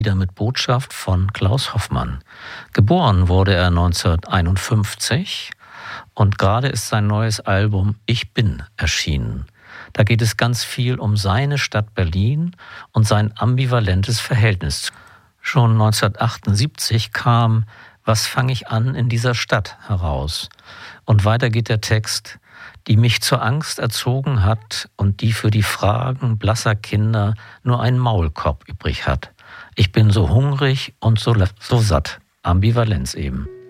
Wieder mit Botschaft von Klaus Hoffmann. Geboren wurde er 1951 und gerade ist sein neues Album Ich bin erschienen. Da geht es ganz viel um seine Stadt Berlin und sein ambivalentes Verhältnis. Schon 1978 kam Was fange ich an in dieser Stadt heraus. Und weiter geht der Text, die mich zur Angst erzogen hat und die für die Fragen blasser Kinder nur einen Maulkorb übrig hat. Ich bin so hungrig und so satt. Ambivalenz eben.